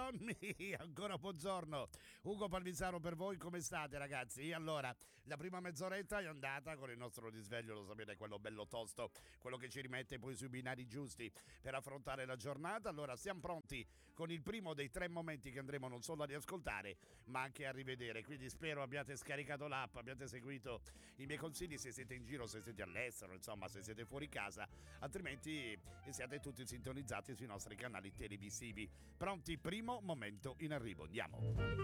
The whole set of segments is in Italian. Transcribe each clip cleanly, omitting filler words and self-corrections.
Eccomi, ancora buongiorno. Ugo Palmisano per voi, come state ragazzi? Allora, la prima mezz'oretta è andata con il nostro risveglio, lo sapete, quello bello tosto, quello che ci rimette poi sui binari giusti per affrontare la giornata. Allora, siamo pronti con il primo dei 3 momenti che andremo non solo a riascoltare, ma anche a rivedere. Quindi spero abbiate scaricato l'app, abbiate seguito i miei consigli se siete in giro, se siete all'estero, insomma, se siete fuori casa, altrimenti siate tutti sintonizzati sui nostri canali televisivi. Pronti? Primo momento in arrivo, andiamo.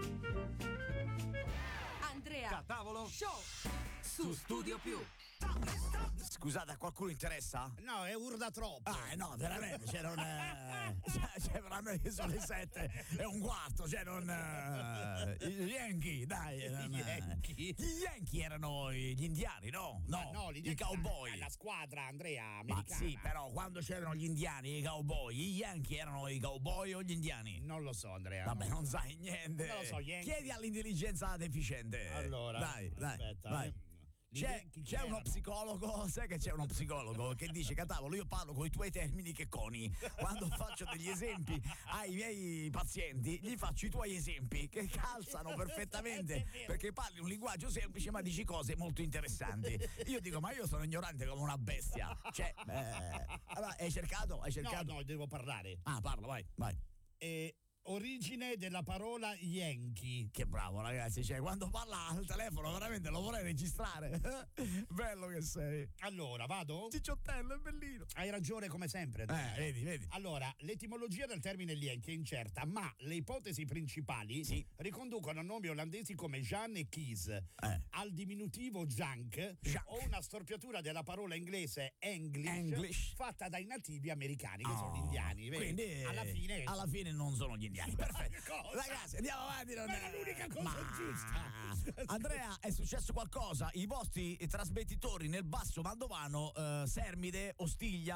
Andrea Catavolo Show su Studio Più. Scusate, a qualcuno interessa? No, è urla troppo. No, veramente, cioè non cioè veramente sono le 7:15, cioè non gli Yankee, dai. Yankee? Gli Yankee erano gli indiani, no? No, i cowboy. La squadra, Andrea, Ma americana. sì, però quando c'erano gli indiani, i cowboy, gli Yankee erano i cowboy o gli indiani? Non lo so, Andrea. Vabbè, non sai niente. Non lo so, Yankee. Chiedi all'intelligenza deficiente. Allora, dai, aspetta, vai. C'è uno psicologo, sai che c'è uno psicologo che dice: Catavolo, io parlo con i tuoi termini che coni. Quando faccio degli esempi ai miei pazienti, gli faccio i tuoi esempi che calzano perfettamente, perché parli un linguaggio semplice ma dici cose molto interessanti. Io dico: ma io sono ignorante come una bestia. Cioè, allora, hai cercato? No, devo parlare. Parla, vai. Origine della parola Yankee. Che bravo, ragazzi, cioè quando parla al telefono veramente lo vorrei registrare. Bello che sei. Allora, vado? Cicciottello, è bellino. Hai ragione come sempre. Vedi. Allora, l'etimologia del termine Yankee è incerta, ma le ipotesi principali riconducono a nomi olandesi come Jan e Kees, al diminutivo Junk o una storpiatura della parola inglese English. Fatta dai nativi americani, che sono gli indiani. Vedi? Quindi alla fine non sono gli indiani. Perfetto. Ragazzi, andiamo avanti. Ma è l'unica cosa giusta. Andrea, è successo qualcosa? I vostri trasmettitori nel basso Mandovano, Sermide, Ostiglia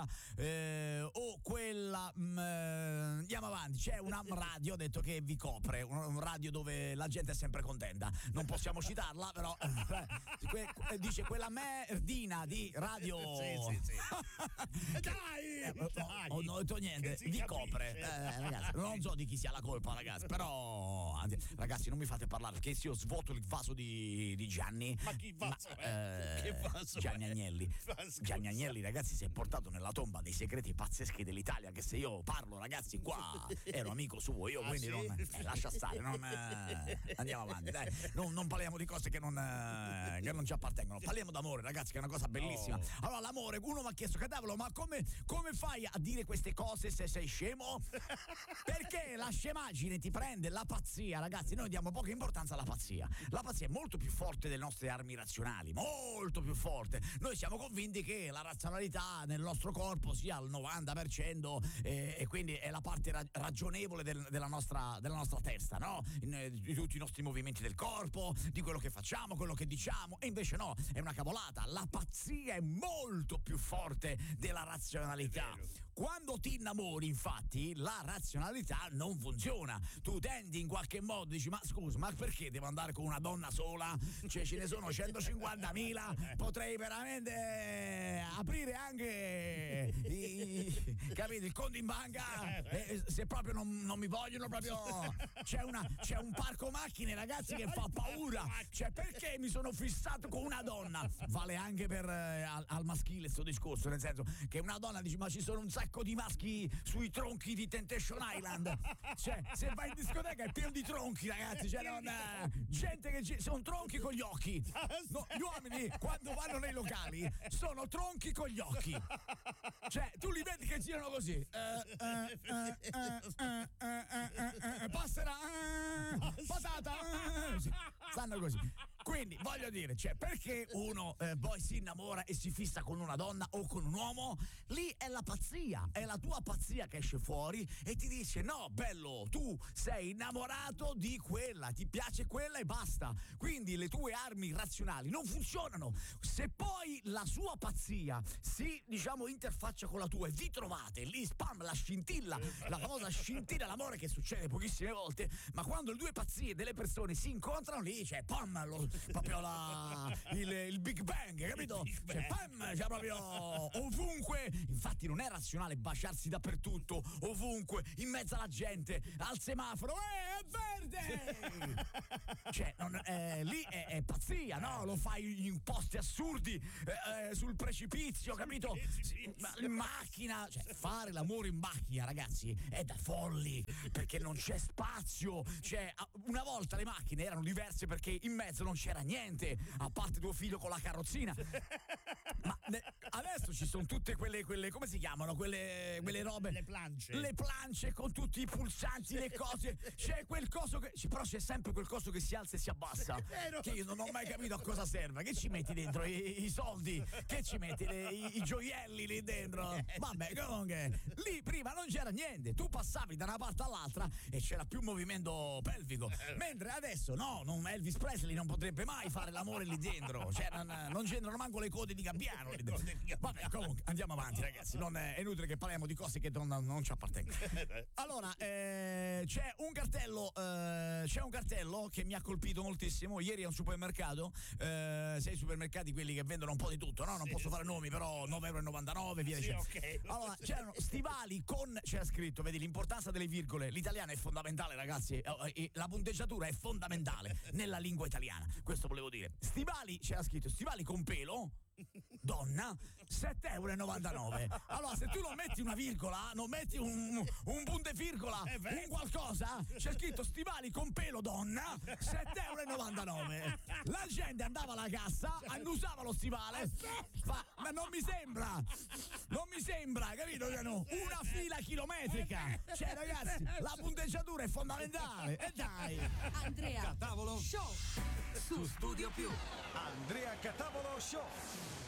o quella andiamo avanti, c'è una radio, ho detto, che vi copre, un radio dove la gente è sempre contenta. Non possiamo citarla, però dice quella merdina di radio. Sì. Dai! Non ho detto niente, vi copre. Ragazzi, non so di chi sia la colpa, ragazzi, però ragazzi, non mi fate parlare, perché se io svuoto il vaso di Gianni. Ma chi vaso che vaso Gianni Agnelli. Gianni Agnelli, ragazzi, si è portato nella tomba dei segreti pazzeschi dell'Italia, che se io parlo, ragazzi, qua ero amico suo, io quindi non lascia stare, andiamo avanti, dai, non parliamo di cose che non ci appartengono, parliamo d'amore, ragazzi, che è una cosa bellissima. Allora, l'amore, uno mi ha chiesto: Catavolo, ma come fai a dire queste cose se sei scemo? Perché la scemaggine ti prende, la pazzia, ragazzi, noi diamo poca importanza alla pazzia. La pazzia è molto più forte delle nostre armi razionali, molto più forte. Noi siamo convinti che la razionalità nel nostro corpo sia al 90% e quindi è la parte ragionevole della nostra testa, no? Di tutti i nostri movimenti del corpo, di quello che facciamo, quello che diciamo, e invece no, è una cavolata. La pazzia è molto più forte della razionalità. Quando ti innamori, infatti, la razionalità non funziona. Tu tendi in qualche modo, dici: ma scusa, ma perché devo andare con una donna sola? Cioè, ce ne sono 150.000, potrei veramente aprire anche capito, il conto in banca, se proprio non mi vogliono proprio. C'è un parco macchine, ragazzi, che fa paura. Cioè, perché mi sono fissato con una donna? Vale anche per al maschile sto discorso, nel senso che una donna dice: ma ci sono un sacco di maschi sui tronchi di Temptation Island. Cioè, se vai in discoteca è pieno di tronchi, ragazzi, cioè gente che sono tronchi con gli occhi. No, gli uomini quando vanno nei locali sono tronchi con gli occhi. Cioè, tu li vedi che girano così. Passerà patata. Stanno così. Quindi voglio dire, cioè, perché uno poi si innamora e si fissa con una donna o con un uomo? Lì è la pazzia, è la tua pazzia che esce fuori e ti dice: no, bello, tu sei innamorato di quella, ti piace quella e basta. Quindi le tue armi razionali non funzionano. Se poi la sua pazzia si, diciamo, interfaccia con la tua e vi trovate lì, spam, la scintilla, la famosa scintilla, l'amore, che succede pochissime volte, ma quando le due pazzie delle persone si incontrano, lì c'è pam, proprio il Big Bang, capito? Cioè, pam, cioè proprio ovunque. Infatti non è razionale baciarsi dappertutto, ovunque, in mezzo alla gente, al semaforo, è verde! Cioè, lì è pazzia, no? Lo fai in posti assurdi, sul precipizio, capito? In macchina, cioè fare l'amore in macchina, ragazzi, è da folli, perché non c'è spazio. Cioè, una volta le macchine erano diverse perché in mezzo non c'era niente, a parte tuo figlio con la carrozzina. Ma adesso ci sono tutte quelle come si chiamano? Quelle robe. Le plance. Le plance con tutti i pulsanti, le cose. C'è quel coso che. Però c'è sempre quel coso che si alza e si abbassa. Che io non ho mai capito a cosa serve. Che ci metti dentro? I soldi? Che ci metti? I gioielli lì dentro? Vabbè, comunque. Lì prima non c'era niente. Tu passavi da una parte all'altra e c'era più movimento pelvico. Mentre adesso no, Elvis Presley non potrebbe mai fare l'amore lì dentro. Cioè, non c'entrano manco le code di gabbiano lì dentro. Vabbè, comunque, andiamo avanti, ragazzi. Non è inutile che parliamo di cose che non ci appartengono. Allora, c'è un cartello che mi ha colpito moltissimo. Ieri a un supermercato, sei supermercati quelli che vendono un po' di tutto, no? Non posso fare nomi, però 9,99 €, via dicendo. Okay. Allora, c'erano stivali con, c'era scritto, vedi l'importanza delle virgole. L'italiano è fondamentale, ragazzi. La punteggiatura è fondamentale nella lingua italiana. Questo volevo dire. Stivali, c'era scritto stivali con pelo, donna, 7,99 €. Allora, se tu non metti una virgola, non metti un punto e virgola, un qualcosa, c'è scritto stivali con pelo donna, 7,99 €. La gente andava alla cassa, annusava lo stivale, ma non mi sembra, capito? Una fila chilometrica. Cioè, ragazzi, la punteggiatura è fondamentale. E dai. Andrea Catavolo Show su Studio Più. Andrea Catavolo Show.